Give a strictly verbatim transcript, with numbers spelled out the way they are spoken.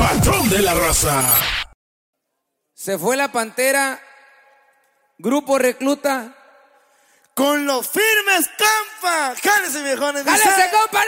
patrón de la raza. Se fue la Pantera, Grupo Recluta. Con los firmes, compa. Jálese, viejones. ¡Jálese, compa!